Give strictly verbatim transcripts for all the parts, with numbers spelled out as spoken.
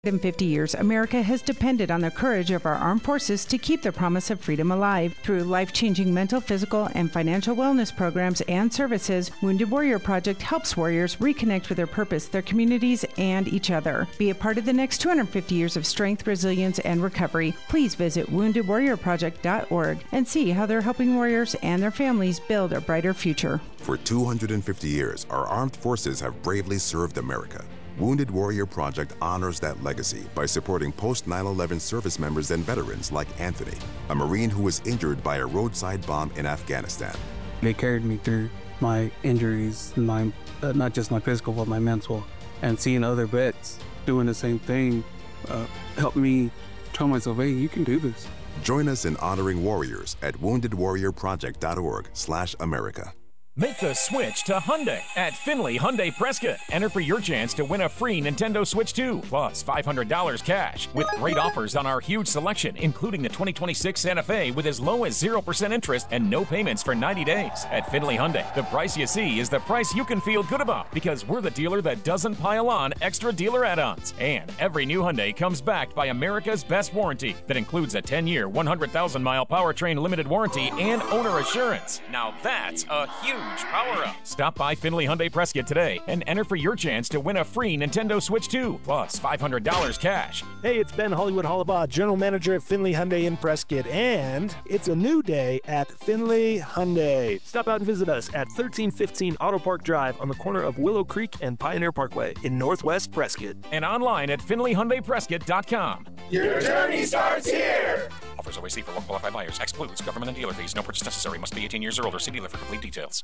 In fifty years, America has depended on the courage of our armed forces to keep the promise of freedom alive. Through life-changing mental, physical, and financial wellness programs and services, Wounded Warrior Project helps warriors reconnect with their purpose, their communities, and each other. Be a part of the next two hundred fifty years of strength, resilience, and recovery. Please visit wounded warrior project dot org and see how they're helping warriors and their families build a brighter future. For two hundred fifty years, our armed forces have bravely served America. Wounded Warrior Project honors that legacy by supporting post nine eleven service members and veterans like Anthony, a Marine who was injured by a roadside bomb in Afghanistan. They carried me through my injuries, my uh, not just my physical, but my mental. And seeing other vets doing the same thing uh, helped me tell myself, hey, you can do this. Join us in honoring warriors at wounded warrior project dot org slash America. Make the switch to Hyundai at Findlay Hyundai Prescott. Enter for your chance to win a free Nintendo Switch two, plus five hundred dollars cash, with great offers on our huge selection, including the twenty twenty-six Santa Fe with as low as zero percent interest and no payments for ninety days. At Findlay Hyundai, the price you see is the price you can feel good about, because we're the dealer that doesn't pile on extra dealer add-ons. And every new Hyundai comes backed by America's best warranty that includes a ten-year, one hundred thousand mile powertrain limited warranty and owner assurance. Now that's a huge power up. Stop by Findlay Hyundai Prescott today and enter for your chance to win a free Nintendo Switch two, plus five hundred dollars cash. Hey, it's Ben Hollywood Hollabaugh, General Manager at Findlay Hyundai in Prescott, and it's a new day at Findlay Hyundai. Stop out and visit us at thirteen fifteen Auto Park Drive on the corner of Willow Creek and Pioneer Parkway in Northwest Prescott. And online at Findlay Hyundai Prescott dot com. Your journey starts here! Offers always see for one qualified buyers. Excludes government and dealer fees. No purchase necessary. Must be eighteen years or older. See dealer for complete details.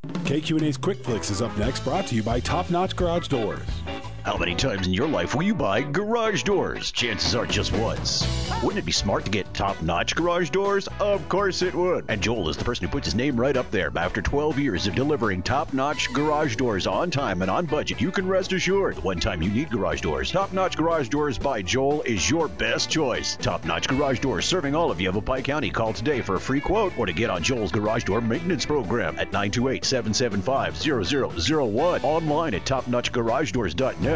K Q and A's Quick Flicks is up next, brought to you by Top Notch Garage Doors. How many times in your life will you buy garage doors? Chances are just once. Wouldn't it be smart to get top-notch garage doors? Of course it would. And Joel is the person who puts his name right up there. After twelve years of delivering top-notch garage doors on time and on budget, you can rest assured the one time you need garage doors, Top-Notch Garage Doors by Joel is your best choice. Top-Notch Garage Doors serving all of Yavapai County. Call today for a free quote or to get on Joel's garage door maintenance program at nine two eight, seven seven five, zero zero zero one. Online at top notch garage doors dot net.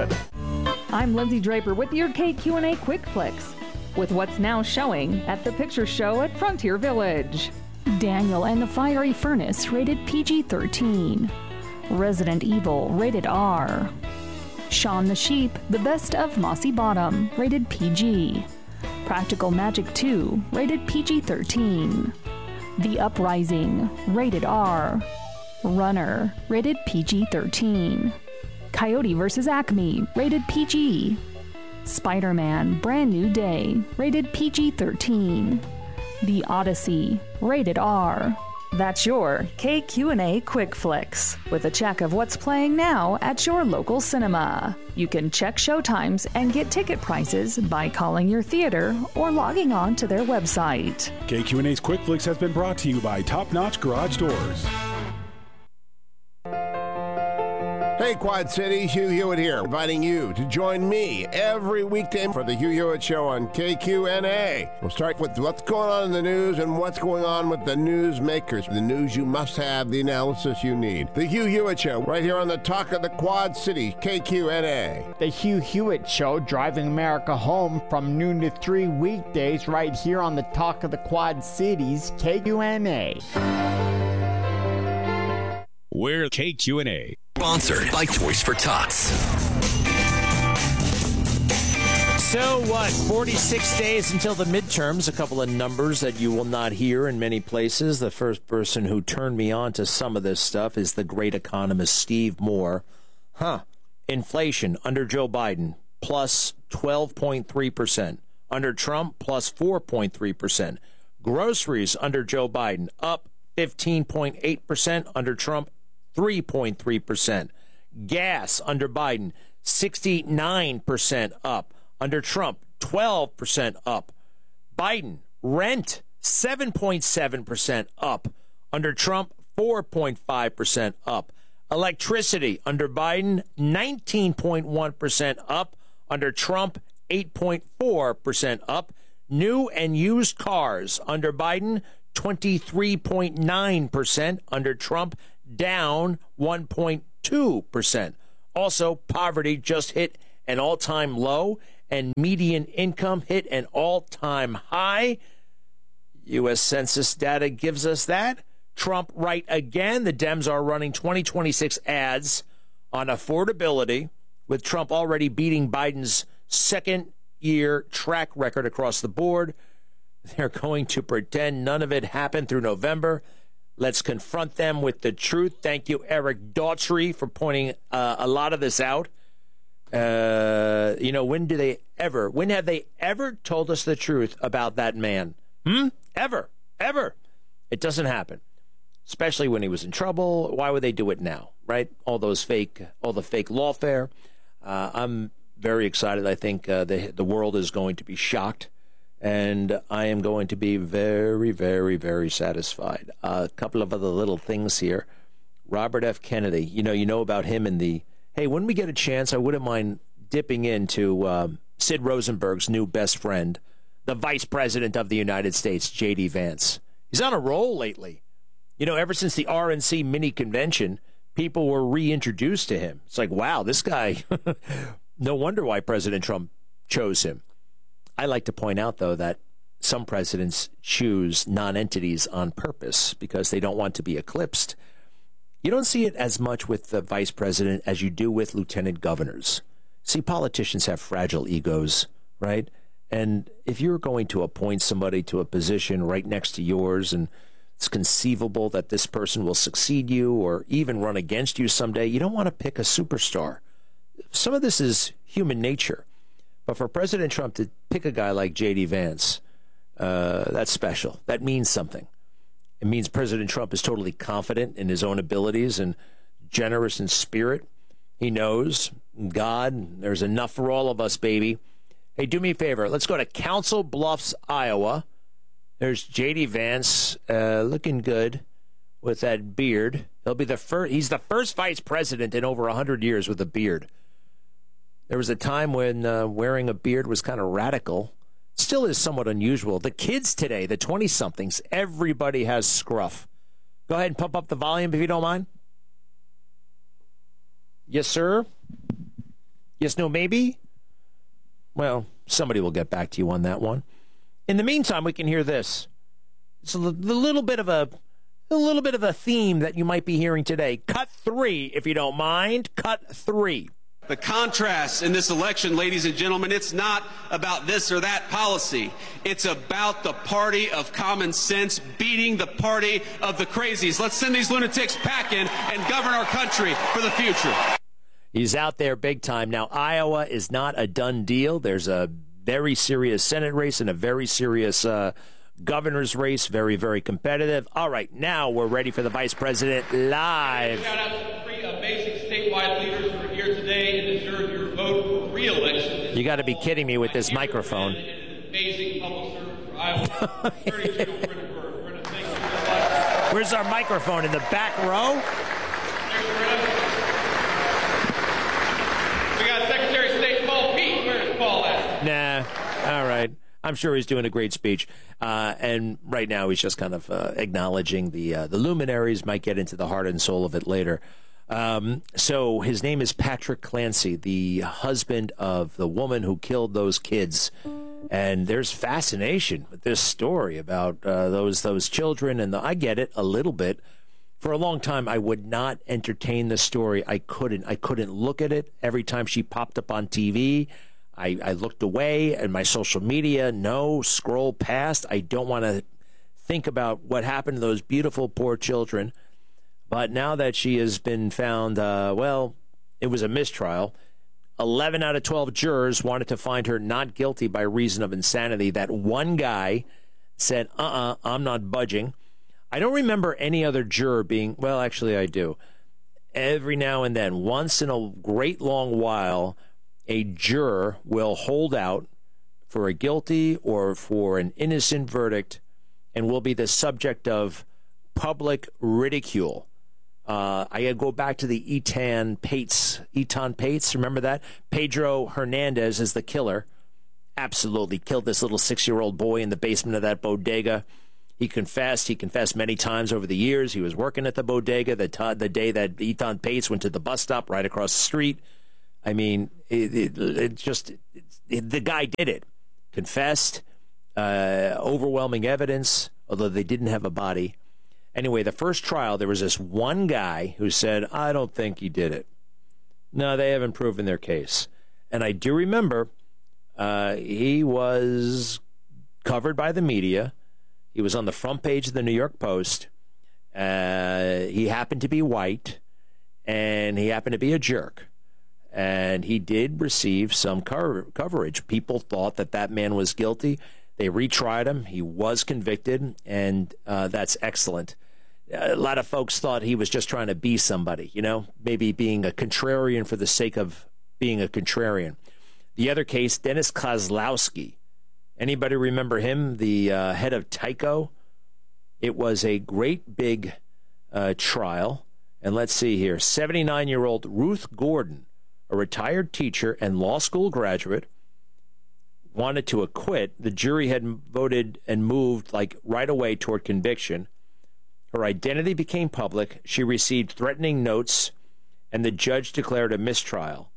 I'm Lindsay Draper with your K Q and A Quick Flicks, with what's now showing at the Picture Show at Frontier Village. Daniel and the Fiery Furnace, rated P G thirteen. Resident Evil, rated R. Shaun the Sheep, The Best of Mossy Bottom, rated P G. Practical Magic two, rated P G thirteen. The Uprising, rated R. Runner, rated P G thirteen. Coyote versus. Acme, rated P G. Spider-Man, Brand New Day, rated P G thirteen. The Odyssey, rated R. That's your K Q and A Quick Flicks, with a check of what's playing now at your local cinema. You can check showtimes and get ticket prices by calling your theater or logging on to their website. K Q and A's Quick Flicks has been brought to you by Top Notch Garage Doors. Hey, Quad City, Hugh Hewitt here, inviting you to join me every weekday for the Hugh Hewitt Show on K Q N A. We'll start with what's going on in the news and what's going on with the news makers. The news you must have, the analysis you need. The Hugh Hewitt Show, right here on the Talk of the Quad City, K Q N A. The Hugh Hewitt Show, driving America home from noon to three weekdays, right here on the Talk of the Quad Cities, K Q N A. We're K Q and A. Sponsored by Toys for Tots. So what, forty-six days until the midterms, a couple of numbers that you will not hear in many places. The first person who turned me on to some of this stuff is the great economist Steve Moore. Huh. Inflation under Joe Biden, plus twelve point three percent. Under Trump, plus four point three percent. Groceries under Joe Biden, up fifteen point eight percent. Under Trump, three point three percent. Gas under Biden, sixty-nine percent up. Under Trump, twelve percent up. Biden, rent, seven point seven percent up. Under Trump, four point five percent up. Electricity under Biden, nineteen point one percent up. Under Trump, eight point four percent up. New and used cars under Biden, twenty-three point nine percent. Under Trump, down one point two percent. Also, poverty just hit an all-time low and median income hit an all-time high. U S Census data gives us that. Trump right again. The Dems are running twenty twenty-six ads on affordability, with Trump already beating Biden's second-year track record across the board. They're going to pretend none of it happened through November. Let's confront them with the truth. Thank you, Eric Daughtry, for pointing uh, a lot of this out. Uh, you know, when do they ever, when have they ever told us the truth about that man? Hmm? Ever. Ever. It doesn't happen. Especially when he was in trouble. Why would they do it now, right? All those fake, all the fake lawfare. Uh, I'm very excited. I think uh, the the world is going to be shocked, and I am going to be very, very, very satisfied. Uh, a couple of other little things here. Robert F. Kennedy. You know, you know about him in the. Hey, when we get a chance, I wouldn't mind dipping into um, Sid Rosenberg's new best friend, the Vice President of the United States, J D. Vance. He's on a roll lately. You know, ever since the R N C mini convention, people were reintroduced to him. It's like, wow, this guy, no wonder why President Trump chose him. I like to point out, though, that some presidents choose non-entities on purpose because they don't want to be eclipsed. You don't see it as much with the vice president as you do with lieutenant governors. See, politicians have fragile egos, right? And if you're going to appoint somebody to a position right next to yours, and it's conceivable that this person will succeed you or even run against you someday, you don't want to pick a superstar. Some of this is human nature. But for President Trump to pick a guy like J D. Vance, uh, that's special. That means something. It means President Trump is totally confident in his own abilities and generous in spirit. He knows, God, there's enough for all of us, baby. Hey, do me a favor. Let's go to Council Bluffs, Iowa. There's J D. Vance, uh, looking good with that beard. He'll be the first. He's the first vice president in over one hundred years with a beard. There was a time when uh, wearing a beard was kind of radical. Still is somewhat unusual. The kids today, the twenty-somethings, everybody has scruff. Go ahead and pump up the volume if you don't mind. Yes, sir? Yes, no, maybe? Well, somebody will get back to you on that one. In the meantime, we can hear this. It's a little bit of a, a little bit of a theme that you might be hearing today. Cut three, if you don't mind. Cut three. The contrast in this election, ladies and gentlemen, it's not about this or that policy. It's about the party of common sense beating the party of the crazies. Let's send these lunatics packing and govern our country for the future. He's out there big time. Now, Iowa is not a done deal. There's a very serious Senate race and a very serious uh, governor's race. Very, very competitive. All right, now we're ready for the vice president live. Shout out to the three amazing statewide leaders who are here today and deserve your vote for re-election. You got to be kidding me with this microphone. Amazing public service for Iowa. thirty-two, Brennan, Brennan, thank you so much. Where's our microphone? In the back row? We got Secretary of State Paul Pete. Where's Paul at? Nah. All right. I'm sure he's doing a great speech. Uh, and right now he's just kind of uh, acknowledging the uh, the luminaries. Might get into the heart and soul of it later. Um, so his name is Patrick Clancy, the husband of the woman who killed those kids. And there's fascination with this story about uh, those those children. And the, I get it a little bit. For a long time, I would not entertain the story. I couldn't. I couldn't look at it. Every time she popped up on T V, I, I looked away. And my social media, no, scroll past. I don't want to think about what happened to those beautiful, poor children. But now that she has been found, uh, well, it was a mistrial. eleven out of twelve jurors wanted to find her not guilty by reason of insanity. That one guy said, uh-uh, I'm not budging. I don't remember any other juror being, well, actually I do. Every now and then, once in a great long while, a juror will hold out for a guilty or for an innocent verdict and will be the subject of public ridicule. Uh, I go back to the Etan Pates. Etan Pates, remember that? Pedro Hernandez is the killer. Absolutely killed this little six-year-old boy in the basement of that bodega. He confessed. He confessed many times over the years. He was working at the bodega the, t- the day that Etan Pates went to the bus stop right across the street. I mean, it, it, it just, it, the guy did it. Confessed, uh, overwhelming evidence, although they didn't have a body. Anyway, the first trial, there was this one guy who said, I don't think he did it. No, they haven't proven their case. And I do remember uh, he was covered by the media. He was on the front page of the New York Post. Uh, he happened to be white, and he happened to be a jerk. And he did receive some co- coverage. People thought that that man was guilty. They retried him. He was convicted, and uh, that's excellent. A lot of folks thought he was just trying to be somebody, you know, maybe being a contrarian for the sake of being a contrarian. The other case, Dennis Kozlowski. Anybody remember him, the uh, head of Tyco? It was a great big uh, trial. And let's see here. seventy-nine-year-old Ruth Gordon, a retired teacher and law school graduate, wanted to acquit. The jury had voted and moved like right away toward conviction. Her identity became public. She received threatening notes, and the judge declared a mistrial.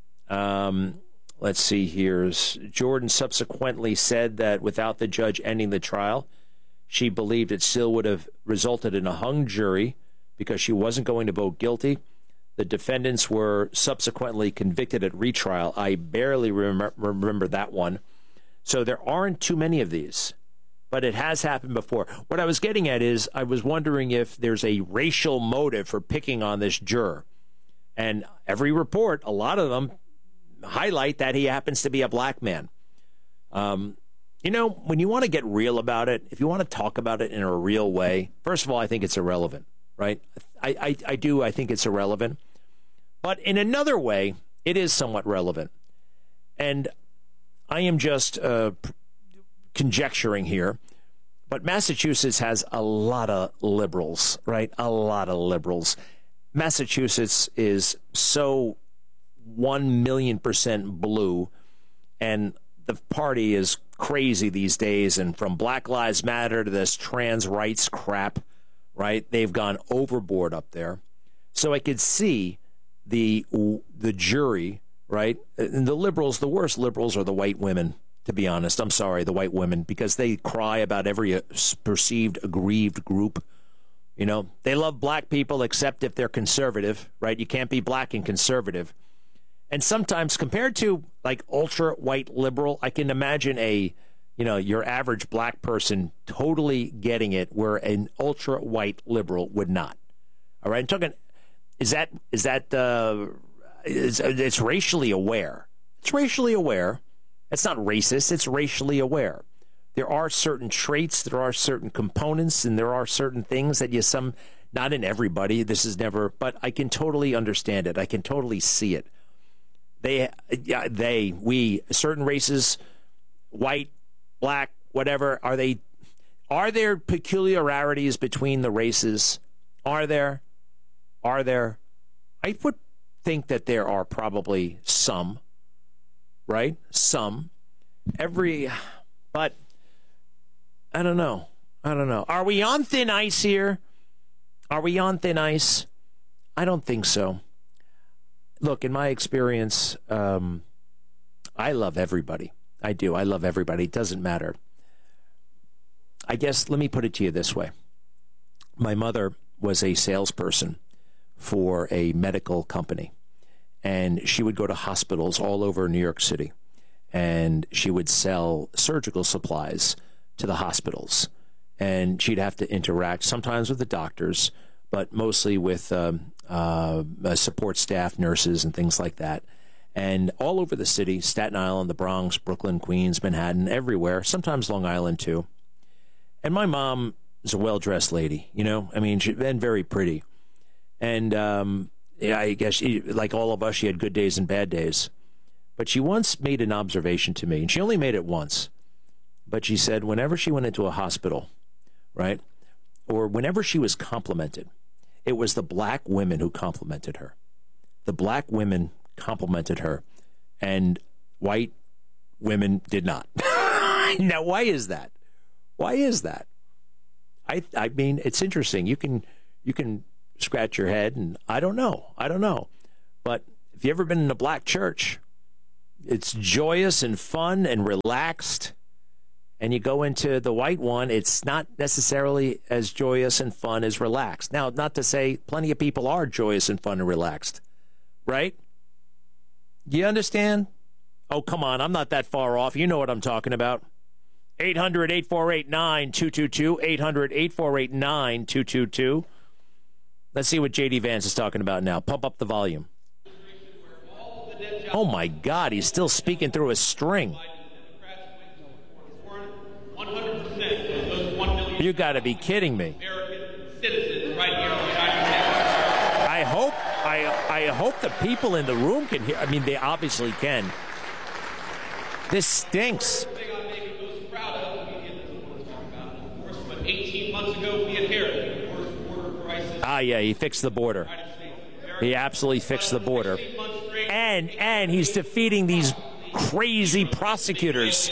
Um, let's see here. Jordan subsequently said that without the judge ending the trial, she believed it still would have resulted in a hung jury because she wasn't going to vote guilty. The defendants were subsequently convicted at retrial. I barely remember, remember that one. So there aren't too many of these, but it has happened before. What I was getting at is I was wondering if there's a racial motive for picking on this juror. And every report, a lot of them highlight that he happens to be a black man. Um, you know, when you want to get real about it, if you want to talk about it in a real way, first of all, I think it's irrelevant, right? I, I, I do. I think it's irrelevant. But in another way, it is somewhat relevant. And I am just uh, conjecturing here, but Massachusetts has a lot of liberals, right? A lot of liberals. Massachusetts is so one million percent blue, and the party is crazy these days. And from Black Lives Matter to this trans rights crap, right? They've gone overboard up there. So I could see the the jury, right? And the liberals, the worst liberals are the white women, to be honest. I'm sorry, the white women, because they cry about every perceived aggrieved group. You know, they love black people except if they're conservative, right? You can't be black and conservative. And sometimes compared to like ultra white liberal, I can imagine a, you know, your average black person totally getting it where an ultra white liberal would not. All right. I'm talking, is that, is that, uh, is, it's racially aware. It's racially aware. It's not racist. It's racially aware. There are certain traits, there are certain components, and there are certain things that you some, not in everybody, this is never, but I can totally understand it. I can totally see it. They, yeah, they, we, certain races, white, black, whatever, are they, are there peculiarities between the races? Are there? Are there? I would think that there are probably some, right? Some. Every, but I don't know. I don't know. Are we on thin ice here? Are we on thin ice? I don't think so. Look, in my experience, um, I love everybody. I do. I love everybody. It doesn't matter. I guess, let me put it to you this way. My mother was a salesperson for a medical company, and she would go to hospitals all over New York City, and she would sell surgical supplies to the hospitals, and she'd have to interact sometimes with the doctors, but mostly with um, uh, support staff, nurses, and things like that. And all over the city, Staten Island, the Bronx, Brooklyn, Queens, Manhattan, everywhere, sometimes Long Island too. And my mom is a well-dressed lady, you know? I mean, she'd been very pretty. And um, yeah, I guess, she, like all of us, she had good days and bad days. But she once made an observation to me, and she only made it once. But she said whenever she went into a hospital, right, or whenever she was complimented, it was the black women who complimented her. The black women complimented her, and white women did not. Now, why is that? Why is that? I I mean, it's interesting. You can you can scratch your head, and I don't know. I don't know. But If you've ever been in a black church, it's joyous and fun and relaxed. And you go into the white one, it's not necessarily as joyous and fun as relaxed. Now, not to say plenty of people are joyous and fun and relaxed, right? You understand? Oh, come on, I'm not that far off. You know what I'm talking about. eight hundred, eight four eight, nine two two two, eight hundred, eight four eight, nine two two two. Let's see what J D Vance is talking about now. Pump up the volume. Oh, my God, he's still speaking through a string. You got to be kidding me. I hope I I hope the people in the room can hear. I mean, they obviously can. This stinks. eighteen months ago, we inherited the worst border crisis. Ah, yeah, he fixed the border. He absolutely fixed the border. And and he's defeating these crazy prosecutors.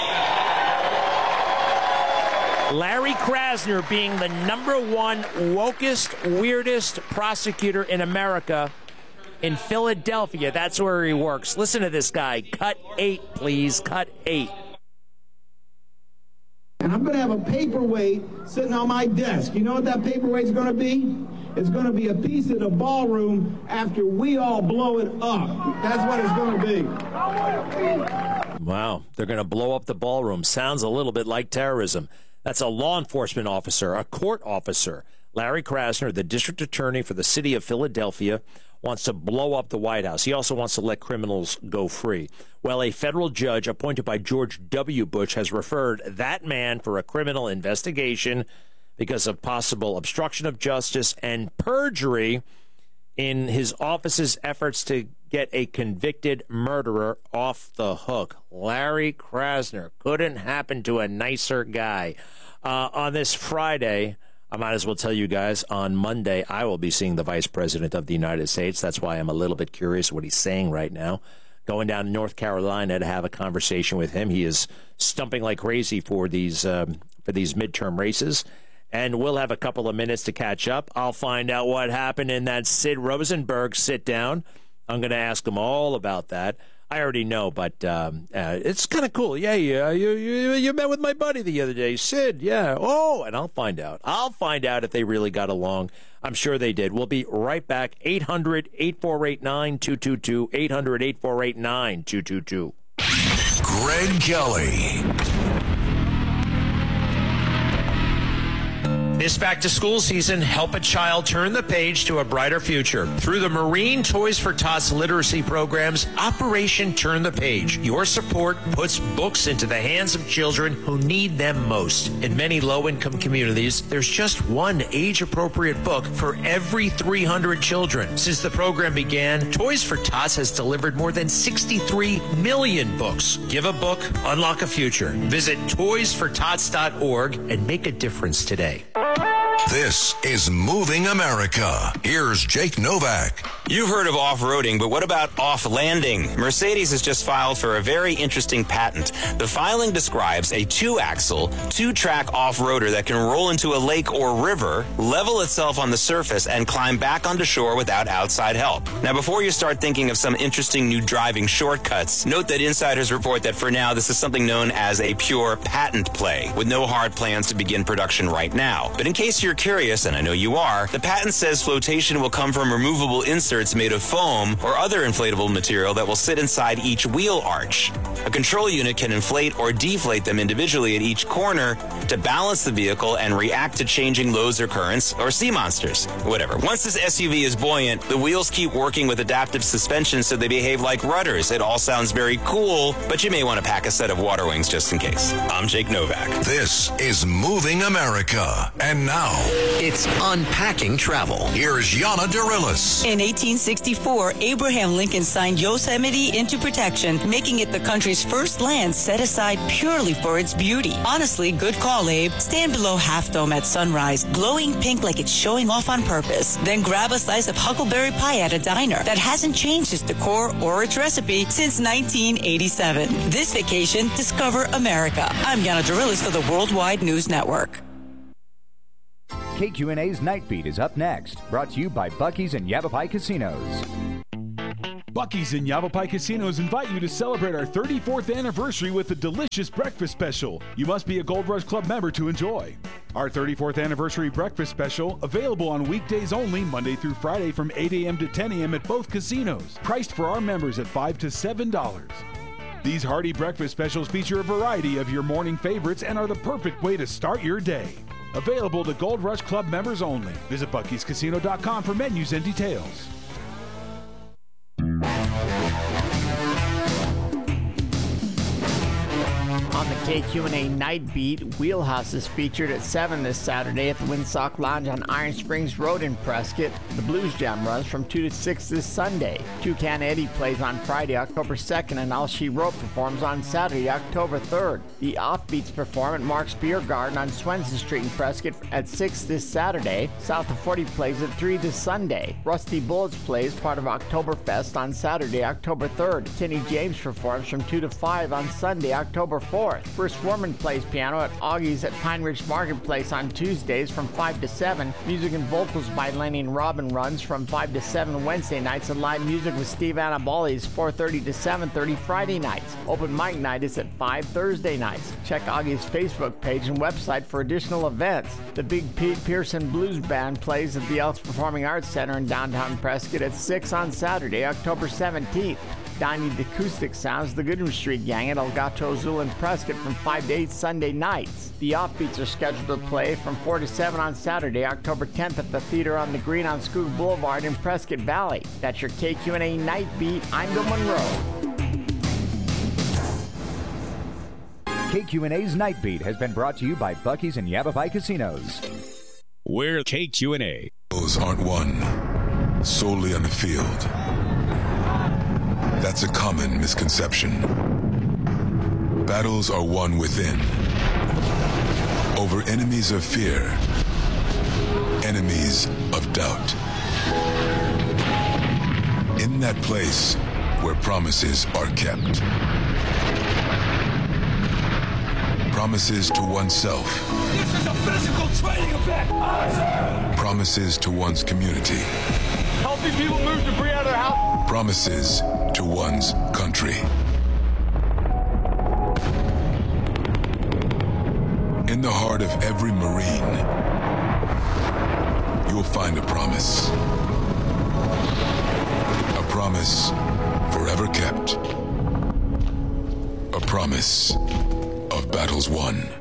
Larry Krasner being the number one wokest, weirdest prosecutor in America in Philadelphia. That's where he works. Listen to this guy. Cut eight, please. Cut eight. And I'm going to have a paperweight sitting on my desk. You know what that paperweight's going to be? It's going to be a piece of the ballroom after we all blow it up. That's what it's going to be. Wow. They're going to blow up the ballroom. Sounds a little bit like terrorism. That's a law enforcement officer, a court officer. Larry Krasner, the district attorney for the city of Philadelphia, wants to blow up the White House. He also wants to let criminals go free. Well, a federal judge appointed by George W. Bush has referred that man for a criminal investigation because of possible obstruction of justice and perjury in his office's efforts to get a convicted murderer off the hook. Larry Krasner. Couldn't happen to a nicer guy. Uh, on this Friday, I might as well tell you guys, on Monday, I will be seeing the Vice President of the United States. That's why I'm a little bit curious what he's saying right now. Going down to North Carolina to have a conversation with him. He is stumping like crazy for these um, for these midterm races. And we'll have a couple of minutes to catch up. I'll find out what happened in that Sid Rosenberg sit-down. I'm going to ask him all about that. I already know, but um, uh, it's kind of cool. Yeah, yeah, you, you you met with my buddy the other day, Sid. Yeah. Oh, and I'll find out. I'll find out if they really got along. I'm sure they did. We'll be right back. eight hundred, eight four eight, nine two two two. eight hundred, eight four eight, nine two two two. Greg Kelly. This back-to-school season, help a child turn the page to a brighter future. Through the Marine Toys for Tots literacy programs, Operation Turn the Page. Your support puts books into the hands of children who need them most. In many low-income communities, there's just one age-appropriate book for every three hundred children. Since the program began, Toys for Tots has delivered more than sixty-three million books. Give a book, unlock a future. Visit toys for tots dot org and make a difference today. This is Moving America. Here's Jake Novak. You've heard of off-roading, but what about off-landing? Mercedes has just filed for a very interesting patent. The filing describes a two-axle, two-track off-roader that can roll into a lake or river, level itself on the surface, and climb back onto shore without outside help. Now, before you start thinking of some interesting new driving shortcuts, note that insiders report that for now, this is something known as a pure patent play, with no hard plans to begin production right now. But in case you're curious, and I know you are, the patent says flotation will come from removable inserts made of foam or other inflatable material that will sit inside each wheel arch. A control unit can inflate or deflate them individually at each corner to balance the vehicle and react to changing loads or currents or sea monsters. Whatever. Once this S U V is buoyant, the wheels keep working with adaptive suspension so they behave like rudders. It all sounds very cool, but you may want to pack a set of water wings just in case. I'm Jake Novak. This is Moving America. And now, it's Unpacking Travel. Here's Yana Dorillis. In eighteen sixty-four, Abraham Lincoln signed Yosemite into protection, making it the country's first land set aside purely for its beauty. Honestly, good call, Abe. Stand below Half Dome at sunrise, glowing pink like it's showing off on purpose. Then grab a slice of huckleberry pie at a diner that hasn't changed its decor or its recipe since nineteen eighty-seven. This vacation, discover America. I'm Yana Dorillis for the Worldwide News Network. K Q N A's Night Beat is up next, brought to you by Buc-ee's and Yavapai Casinos. Buc-ee's and Yavapai Casinos invite you to celebrate our thirty-fourth anniversary with a delicious breakfast special. You must be a Gold Rush Club member to enjoy. Our thirty-fourth anniversary breakfast special, available on weekdays only, Monday through Friday from eight a.m. to ten a.m. at both casinos. Priced for our members at five to seven dollars. These hearty breakfast specials feature a variety of your morning favorites and are the perfect way to start your day. Available to Gold Rush Club members only. Visit Buc-ee's Casino dot com for menus and details. On the K Q and A Night Beat, Wheelhouse is featured at seven this Saturday at the Windsock Lounge on Iron Springs Road in Prescott. The Blues Jam runs from two to six this Sunday. Toucan Eddie plays on Friday, October second, and All She Wrote performs on Saturday, October third. The Offbeats perform at Mark's Beer Garden on Swenson Street in Prescott at six this Saturday. South of forty plays at three this Sunday. Rusty Bullets plays part of Oktoberfest on Saturday, October third. Tinny James performs from two to five on Sunday, October fourth. Bruce Warman plays piano at Augie's at Pine Ridge Marketplace on Tuesdays from five to seven. Music and vocals by Lenny and Robin runs from five to seven Wednesday nights, and live music with Steve Anaboli is four thirty to seven thirty Friday nights. Open mic night is at five Thursday nights. Check Augie's Facebook page and website for additional events. The Big Pete Pearson Blues Band plays at the Elks Performing Arts Center in downtown Prescott at six on Saturday, October seventeenth. Dining the Acoustic Sounds, the Goodham Street Gang at Elgato Azul in Prescott from five to eight Sunday nights. The Offbeats are scheduled to play from four to seven on Saturday, October tenth at the Theater on the Green on Skoog Boulevard in Prescott Valley. That's your K Q and A Night Beat. I'm Bill Monroe. K Q and A's Night Beat has been brought to you by Buc-ee's and Yavapai Casinos. We're K Q and A. Those aren't won solely on the field. That's a common misconception. Battles are won within, over enemies of fear, enemies of doubt. In that place where promises are kept. Promises to oneself. This is a physical training event! Promises to one's community. Helping people move debris out of their house. Promises to one's country. In the heart of every Marine, you'll find a promise. A promise forever kept. A promise of battles won.